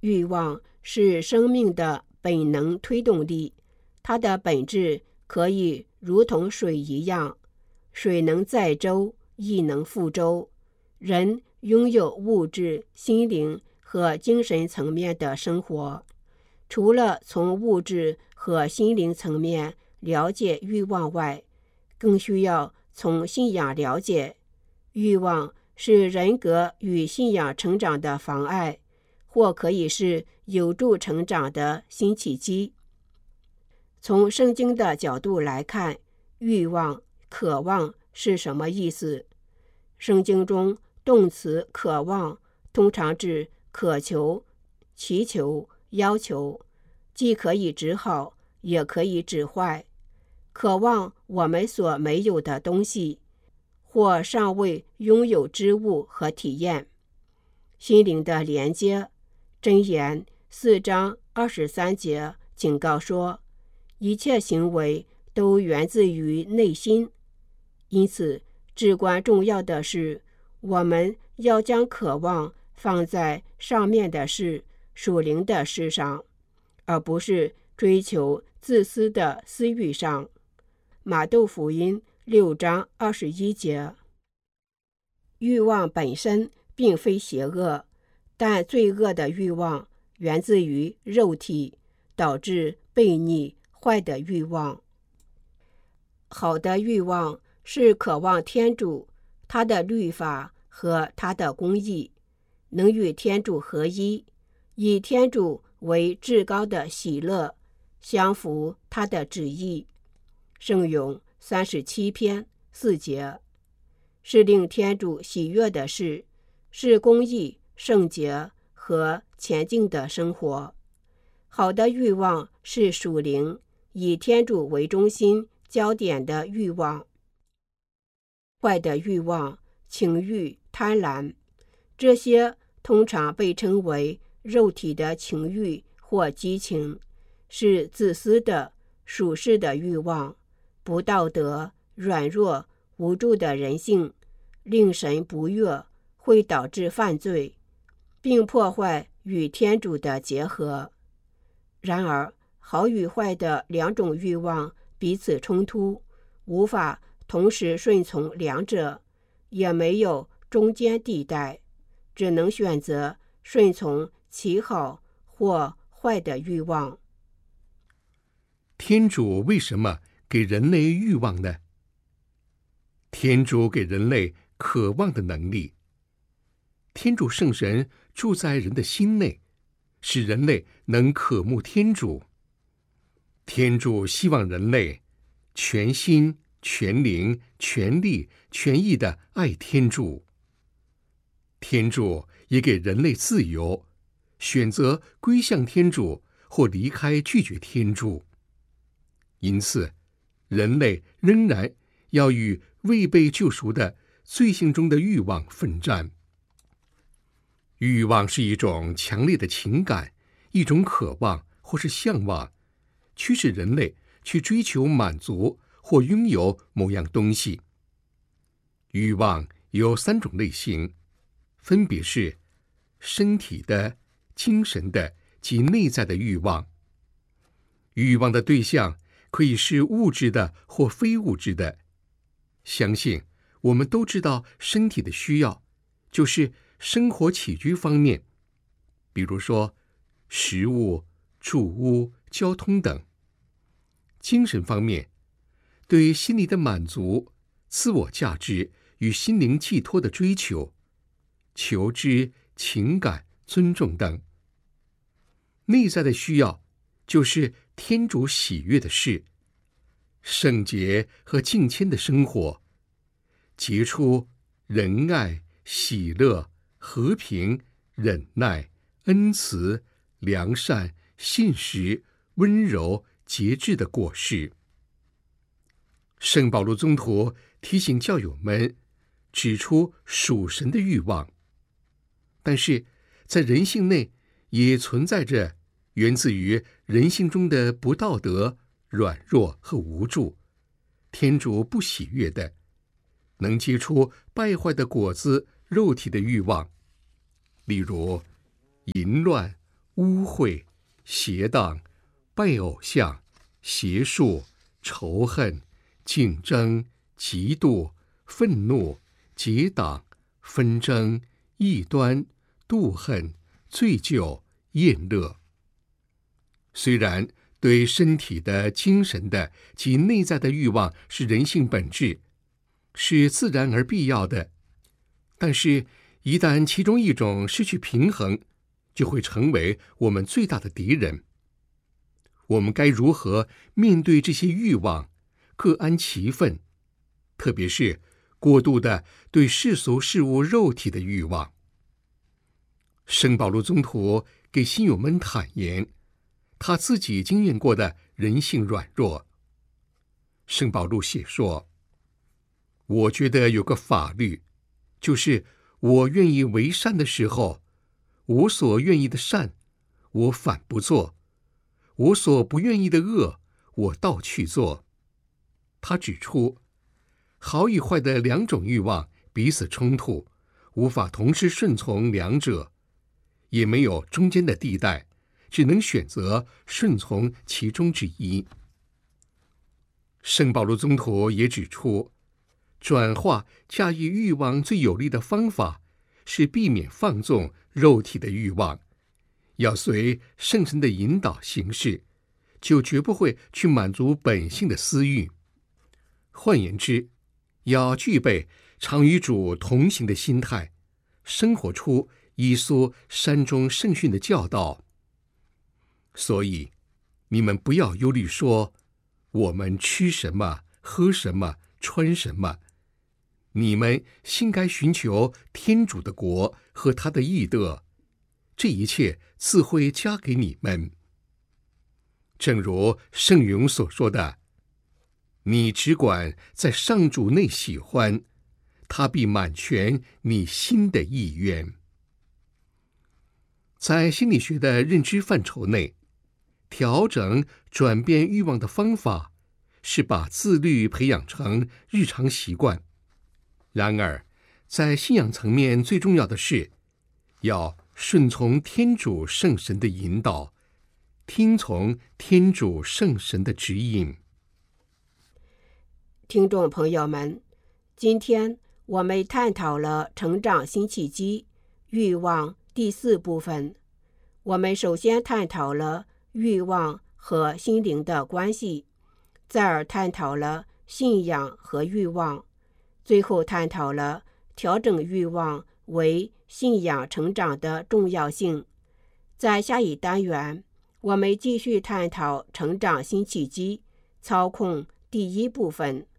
欲望是生命的本能推动力，它的本质可以如同水一样，水能载舟，亦能覆舟。人拥有物质、心灵和精神层面的生活，除了从物质和心灵层面了解欲望外，更需要从信仰了解。欲望是人格与信仰成长的妨碍，或可以是有助成长的新契机。从圣经的角度来看，欲望、渴望是什么意思？圣经中动词渴望通常指渴求、祈求、要求，既可以指好，也可以指坏。渴望我们所没有的东西，或尚未拥有之物和体验。心灵的连接，箴言4章23节警告说，一切行为都源自于内心。因此，至关重要的是，我们要将渴望放在上面的事、属灵的事上，而不是追求自私的私欲上。马窦福音6章21节。欲望本身并非邪恶，但罪恶的欲望源自于肉体，导致悖逆、坏的欲望。好的欲望是渴望天主、他的律法和他的公义，能与天主合一，以天主为至高的喜乐，相符他的旨意。圣咏37篇4节。是令天主喜悦的事，是公义、圣洁和前进的生活。好的欲望是属灵，以天主为中心焦点的欲望。坏的欲望、情欲、贪婪，这些通常被称为肉体的情欲或激情，是自私的、属世的欲望，不道德、软弱、无助的人性，令神不悦，会导致犯罪，并破坏与天主的结合。然而，好与坏的两种欲望彼此冲突，无法同时顺从两者，也没有中间地带，只能选择顺从其好或坏的欲望。 天主为什么给人类欲望呢？天主给人类渴望的能力。天主圣神住在人的心内，使人类能渴慕天主。天主希望人类全心、全灵、全力、全意地爱天主。天主也给人类自由，选择归向天主或离开拒绝天主。因此，人类仍然要与未被救赎的罪性中的欲望奋战。欲望是一种强烈的情感，一种渴望或是向往，驱使人类去追求满足或拥有某样东西。欲望有3种类型，分别是身体的、精神的及内在的欲望。欲望的对象可以是物质的或非物质的。相信我们都知道身体的需要，就是生活起居方面，比如说食物、住屋、交通等。精神方面，对于心理的满足、自我价值与心灵寄托的追求、求知、情感、尊重等。内在的需要就是天主喜悦的事，圣洁和敬谦的生活，结出仁爱、喜乐、和平、忍耐、恩慈、良善、信实、温柔、节制的果实。圣保禄宗徒提醒教友们，指出属神的欲望，但是在人性内也存在着源自于人性中的不道德、软弱和无助，天主不喜悦的，能结出败坏的果子，肉体的欲望，例如淫乱、 污秽、邪荡、拜偶像、邪术、仇恨、竞争、嫉妒、愤怒、结党、纷争、异端、妒恨、醉酒、厌乐。虽然对身体的、精神的及内在的欲望是人性本质，是自然而必要的，但是一旦其中一种失去平衡，就会成为我们最大的敌人。我们该如何面对这些欲望，各安其分，特别是过度的对世俗事物肉体的欲望？圣保禄宗徒给信友们坦言他自己经验过的人性软弱。圣保禄写说，我觉得有个法律，就是我愿意为善的时候，我所愿意的善，我反不做；我所不愿意的恶，我倒去做。他指出，好与坏的两种欲望彼此冲突，无法同时顺从两者，也没有中间的地带，只能选择顺从其中之一。圣保禄宗徒也指出，转化驾驭欲望最有力的方法是避免放纵肉体的欲望，要随圣神的引导行事，就绝不会去满足本性的私欲。换言之，要具备常与主同行的心态，生活出耶稣山中圣训的教导。所以你们不要忧虑说，我们吃什么，喝什么，穿什么。你们心该寻求天主的国和他的义德，这一切自会加给你们。正如圣咏所说的，你只管在上主内喜欢，他必满全你心的意愿。在心理学的认知范畴内，调整转变欲望的方法是把自律培养成日常习惯。然而，在信仰层面最重要的是，要顺从天主圣神的引导，听从天主圣神的指引。 听众朋友们，今天我们探讨了成长新契机欲望第4部分。我们首先探讨了欲望和心灵的关系，再而探讨了信仰和欲望，最后探讨了调整欲望为信仰成长的重要性。在下一单元，我们继续探讨成长新契机操控第1部分。